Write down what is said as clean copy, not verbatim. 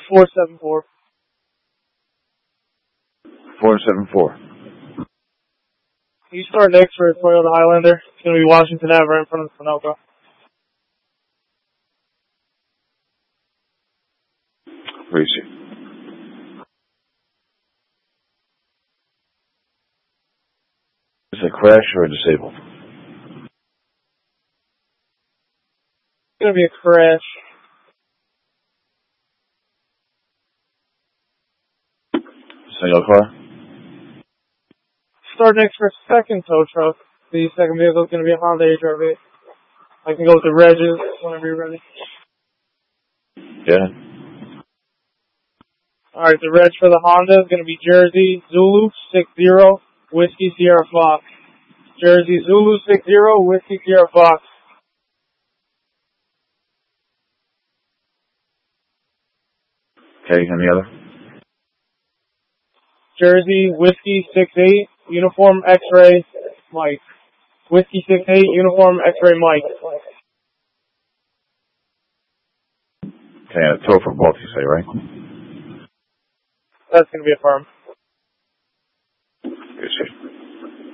474. 474. You start next for Toyota Highlander. It's going to be Washington Ave right in front of the Sunoco. Appreciate it. Is it a crash or a disabled? It's going to be a crash. Single car? Start next for second tow truck. The second vehicle is going to be a Honda HRV. I can go with the regs whenever you're ready. Yeah. Alright, the reg for the Honda is going to be Jersey Zulu 60 Whiskey Sierra Fox. Jersey Zulu 60 Whiskey Sierra Fox. Okay, any other? Jersey Whiskey 68 Uniform X-Ray Mike. Whiskey 68 Uniform X-Ray Mike. Okay, a tow for both, you say, right? That's going to be a firm.